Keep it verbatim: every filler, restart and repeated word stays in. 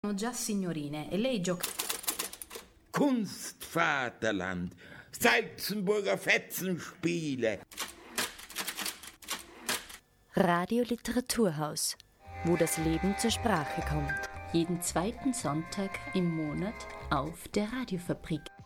già signorine e lei gioca... Kunstvaterland, Salzenburger Fetzenspiele. Radio Literaturhaus, wo das Leben zur Sprache kommt. Jeden zweiten Sonntag im Monat auf der Radiofabrik.